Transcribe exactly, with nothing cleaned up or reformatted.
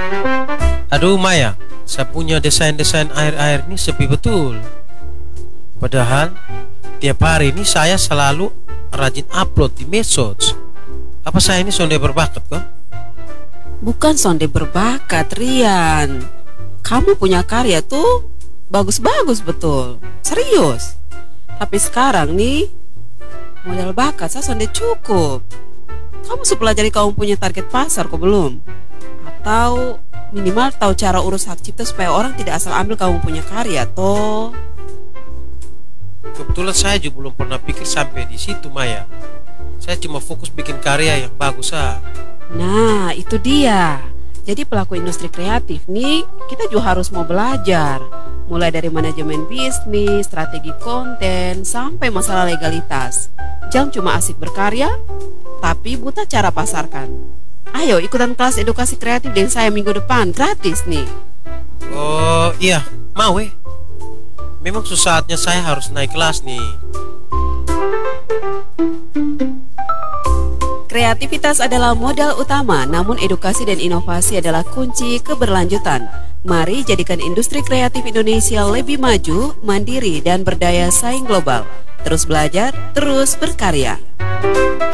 Aduh Maya, saya punya desain-desain air-air ini sepi betul. Padahal tiap hari ini saya selalu rajin upload di medsos. Apa saya ini sonde berbakat kok? Bukan sonde berbakat, Rian. Kamu punya karya tuh bagus-bagus betul, serius. Tapi sekarang nih, modal bakat saya sonde cukup. Kamu sepelajari kamu punya target pasar kok belum? Atau minimal tahu cara urus hak cipta supaya orang tidak asal ambil kamu punya karya toh? Kebetulan saya juga belum pernah pikir sampai di situ Maya. Saya cuma fokus bikin karya yang bagus ah. Nah, itu dia. Jadi pelaku industri kreatif nih, kita juga harus mau belajar. Mulai dari manajemen bisnis, strategi konten, sampai masalah legalitas. Jangan cuma asik berkarya, tapi buta cara pasarkan. Ayo ikutan kelas edukasi kreatif dengan saya minggu depan, gratis nih. Oh iya, mau eh. Memang sesaatnya saya harus naik kelas nih. Kreativitas adalah modal utama, namun edukasi dan inovasi adalah kunci keberlanjutan. Mari jadikan industri kreatif Indonesia lebih maju, mandiri, dan berdaya saing global. Terus belajar, terus berkarya.